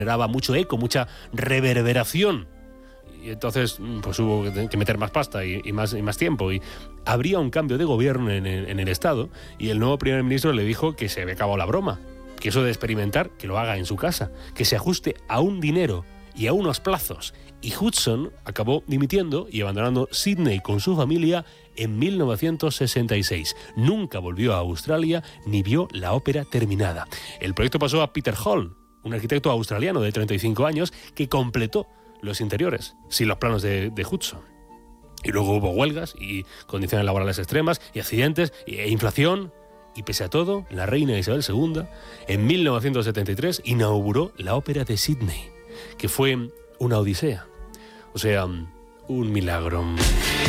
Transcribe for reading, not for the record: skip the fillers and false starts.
generaba mucho eco, mucha reverberación. Y entonces pues hubo que meter más pasta y más tiempo. Y habría un cambio de gobierno en el Estado y el nuevo primer ministro le dijo que se había acabado la broma, que eso de experimentar, que lo haga en su casa, que se ajuste a un dinero y a unos plazos. Y Hudson acabó dimitiendo y abandonando Sídney con su familia en 1966. Nunca volvió a Australia ni vio la ópera terminada. El proyecto pasó a Peter Hall, un arquitecto australiano de 35 años que completó los interiores sin los planos de Hudson. Y luego hubo huelgas y condiciones laborales extremas y accidentes e inflación. Y pese a todo, la reina Isabel II en 1973 inauguró la ópera de Sídney, que fue una odisea, o sea, un milagro.